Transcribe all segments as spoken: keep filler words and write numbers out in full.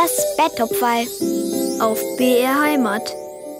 Das Betthupferl auf B R Heimat.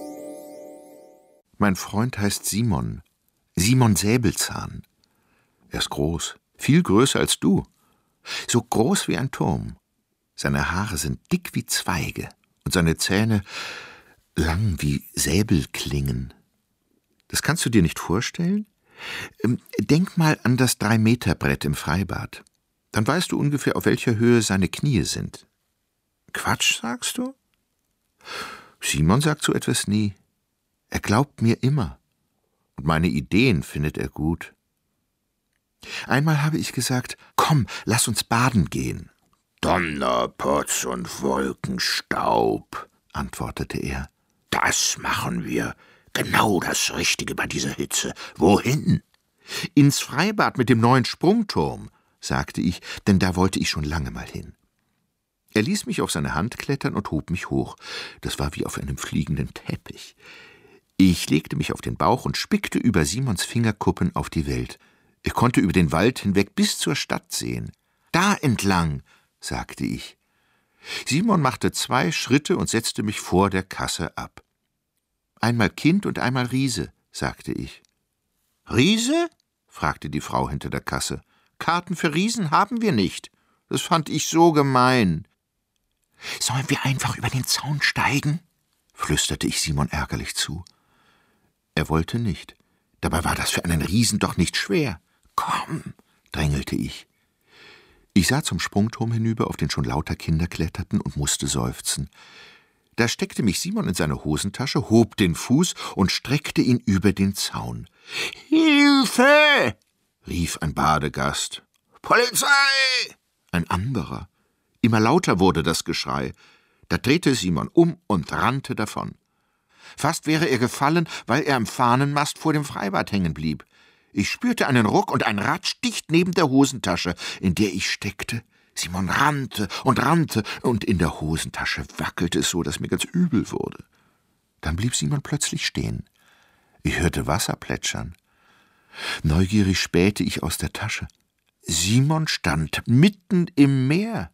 Mein Freund heißt Simon. Simon Säbelzahn. Er ist groß, viel größer als du. So groß wie ein Turm. Seine Haare sind dick wie Zweige und seine Zähne lang wie Säbelklingen. Das kannst du dir nicht vorstellen? Denk mal an das Drei-Meter-Brett im Freibad. Dann weißt du ungefähr, auf welcher Höhe seine Knie sind. Quatsch, sagst du? Simon sagt so etwas nie. Er glaubt mir immer. Und meine Ideen findet er gut. Einmal habe ich gesagt, komm, lass uns baden gehen. Donner, Potz und Wolkenstaub, antwortete er. Das machen wir. Genau das Richtige bei dieser Hitze. Wohin? Ins Freibad mit dem neuen Sprungturm, sagte ich, denn da wollte ich schon lange mal hin. Er ließ mich auf seine Hand klettern und hob mich hoch. Das war wie auf einem fliegenden Teppich. Ich legte mich auf den Bauch und spickte über Simons Fingerkuppen auf die Welt. Ich konnte über den Wald hinweg bis zur Stadt sehen. Da entlang, sagte ich. Simon machte zwei Schritte und setzte mich vor der Kasse ab. Einmal Kind und einmal Riese, sagte ich. Riese? Fragte die Frau hinter der Kasse. Karten für Riesen haben wir nicht. Das fand ich so gemein. Sollen wir einfach über den Zaun steigen? Flüsterte ich Simon ärgerlich zu. Er wollte nicht. Dabei war das für einen Riesen doch nicht schwer. Komm, drängelte ich. Ich sah zum Sprungturm hinüber, auf den schon lauter Kinder kletterten, und musste seufzen. Da steckte mich Simon in seine Hosentasche, hob den Fuß und streckte ihn über den Zaun. »Hilfe!« rief ein Badegast. »Polizei!« ein anderer. Immer lauter wurde das Geschrei. Da drehte Simon um und rannte davon. Fast wäre er gefallen, weil er am Fahnenmast vor dem Freibad hängen blieb. Ich spürte einen Ruck und ein Ratsch dicht neben der Hosentasche, in der ich steckte. Simon rannte und rannte, und in der Hosentasche wackelte es so, dass mir ganz übel wurde. Dann blieb Simon plötzlich stehen. Ich hörte Wasser plätschern. Neugierig spähte ich aus der Tasche. Simon stand mitten im Meer.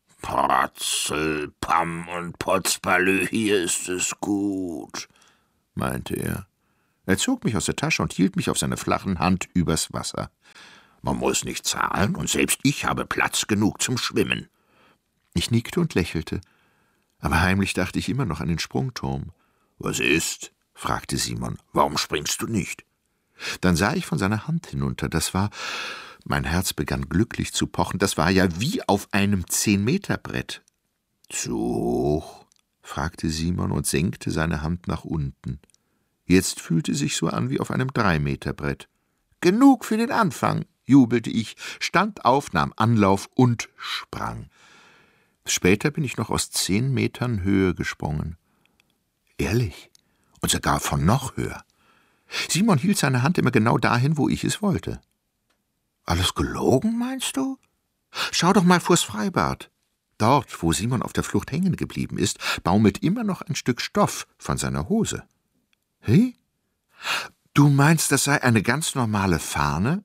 »Potzel, Pam und Potzbalü, hier ist es gut«, meinte er. Er zog mich aus der Tasche und hielt mich auf seiner flachen Hand übers Wasser. »Man muss nicht zahlen, und selbst ich habe Platz genug zum Schwimmen.« Ich nickte und lächelte, aber heimlich dachte ich immer noch an den Sprungturm. »Was ist?« fragte Simon. »Warum springst du nicht?« Dann sah ich von seiner Hand hinunter. Das war... Mein Herz begann glücklich zu pochen. Das war ja wie auf einem Zehn-Meter-Brett. »Zu hoch?« fragte Simon und senkte seine Hand nach unten. Jetzt fühlte sich so an wie auf einem Drei-Meter-Brett. »Genug für den Anfang«, jubelte ich, stand auf, nahm Anlauf und sprang. Später bin ich noch aus zehn Metern Höhe gesprungen. Ehrlich? Und sogar von noch höher. Simon hielt seine Hand immer genau dahin, wo ich es wollte. Alles gelogen, meinst du? Schau doch mal vors Freibad. Dort, wo Simon auf der Flucht hängen geblieben ist, baumelt immer noch ein Stück Stoff von seiner Hose. Hey? Du meinst, das sei eine ganz normale Fahne?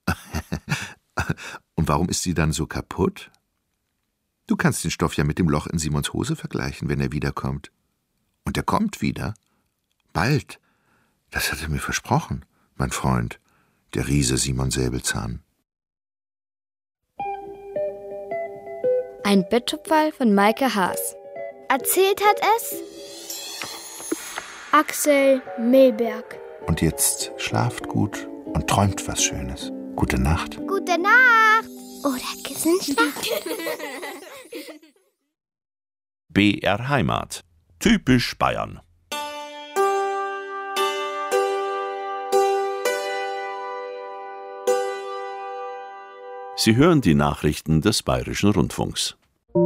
Und warum ist sie dann so kaputt? Du kannst den Stoff ja mit dem Loch in Simons Hose vergleichen, wenn er wiederkommt. Und er kommt wieder. Bald. Das hat er mir versprochen, mein Freund, der Riese Simon Säbelzahn. Ein Betthupferl von Maike Haas. Erzählt hat es Axel Milberg. Und jetzt schlaft gut und träumt was Schönes. Gute Nacht. Gute Nacht. Oder Kissenschlaf. B R Heimat. Typisch Bayern. Sie hören die Nachrichten des Bayerischen Rundfunks.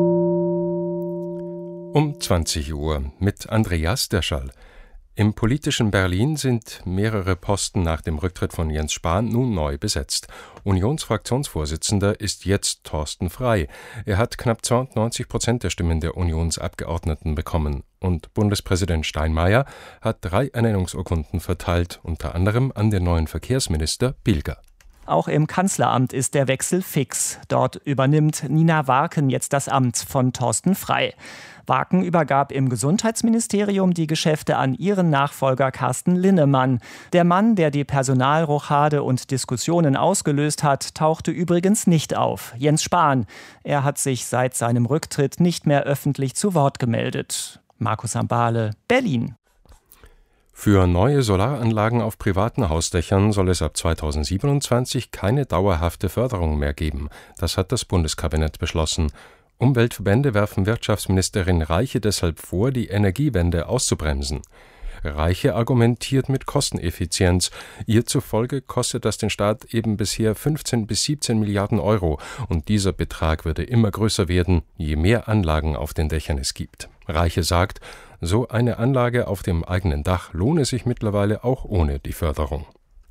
Um zwanzig Uhr mit Andreas Derschall. Im politischen Berlin sind mehrere Posten nach dem Rücktritt von Jens Spahn nun neu besetzt. Unionsfraktionsvorsitzender ist jetzt Thorsten Frey. Er hat knapp zweiundneunzig Prozent der Stimmen der Unionsabgeordneten bekommen. Und Bundespräsident Steinmeier hat drei Ernennungsurkunden verteilt, unter anderem an den neuen Verkehrsminister Pilger. Auch im Kanzleramt ist der Wechsel fix. Dort übernimmt Nina Warken jetzt das Amt von Thorsten Frey. Warken übergab im Gesundheitsministerium die Geschäfte an ihren Nachfolger Carsten Linnemann. Der Mann, der die Personalrochade und Diskussionen ausgelöst hat, tauchte übrigens nicht auf. Jens Spahn. Er hat sich seit seinem Rücktritt nicht mehr öffentlich zu Wort gemeldet. Markus Ambale, Berlin. Für neue Solaranlagen auf privaten Hausdächern soll es ab zweitausendsiebenundzwanzig keine dauerhafte Förderung mehr geben. Das hat das Bundeskabinett beschlossen. Umweltverbände werfen Wirtschaftsministerin Reiche deshalb vor, die Energiewende auszubremsen. Reiche argumentiert mit Kosteneffizienz. Ihr zufolge kostet das den Staat eben bisher fünfzehn bis siebzehn Milliarden Euro. Und dieser Betrag würde immer größer werden, je mehr Anlagen auf den Dächern es gibt. Reiche sagt, so eine Anlage auf dem eigenen Dach lohne sich mittlerweile auch ohne die Förderung.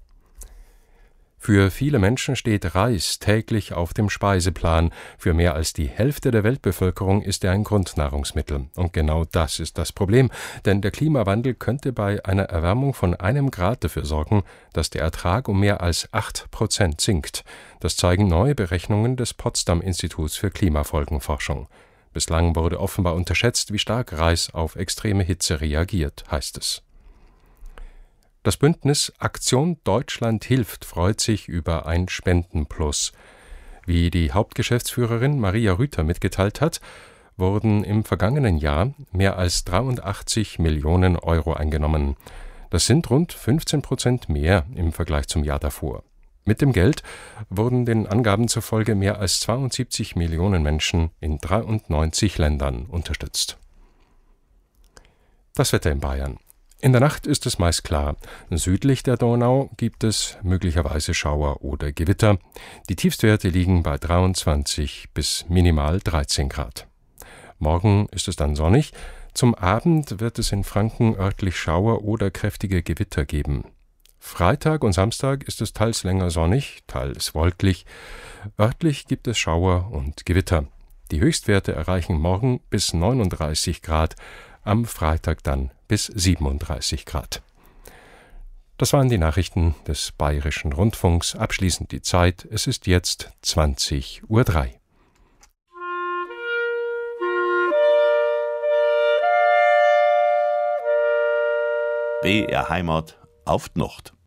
Für viele Menschen steht Reis täglich auf dem Speiseplan. Für mehr als die Hälfte der Weltbevölkerung ist er ein Grundnahrungsmittel. Und genau das ist das Problem, denn der Klimawandel könnte bei einer Erwärmung von einem Grad dafür sorgen, dass der Ertrag um mehr als acht Prozent sinkt. Das zeigen neue Berechnungen des Potsdam-Instituts für Klimafolgenforschung. Bislang wurde offenbar unterschätzt, wie stark Reis auf extreme Hitze reagiert, heißt es. Das Bündnis Aktion Deutschland hilft freut sich über ein Spendenplus. Wie die Hauptgeschäftsführerin Maria Rüther mitgeteilt hat, wurden im vergangenen Jahr mehr als dreiundachtzig Millionen Euro eingenommen. Das sind rund fünfzehn Prozent mehr im Vergleich zum Jahr davor. Mit dem Geld wurden den Angaben zufolge mehr als zweiundsiebzig Millionen Menschen in dreiundneunzig Ländern unterstützt. Das Wetter in Bayern. In der Nacht ist es meist klar. Südlich der Donau gibt es möglicherweise Schauer oder Gewitter. Die Tiefstwerte liegen bei dreiundzwanzig bis minimal dreizehn Grad. Morgen ist es dann sonnig. Zum Abend wird es in Franken örtlich Schauer oder kräftige Gewitter geben. Freitag und Samstag ist es teils länger sonnig, teils wolkig. Örtlich gibt es Schauer und Gewitter. Die Höchstwerte erreichen morgen bis neununddreißig Grad, am Freitag dann bis siebenunddreißig Grad. Das waren die Nachrichten des Bayerischen Rundfunks. Abschließend die Zeit. Es ist jetzt zwanzig Uhr drei. B R Heimat auf die Nacht.